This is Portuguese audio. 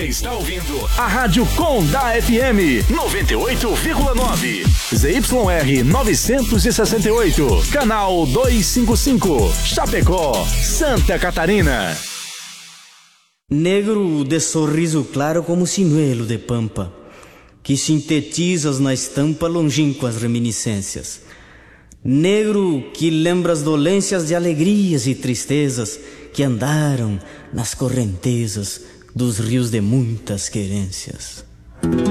Você está ouvindo a Rádio Condá FM 98,9. ZYR 968. Canal 255. Chapecó, Santa Catarina. Negro de sorriso claro como sinuelo de pampa, que sintetizas na estampa longínquas reminiscências. Negro que lembra as dolências de alegrias e tristezas que andaram nas correntezas dos rios de muitas querências.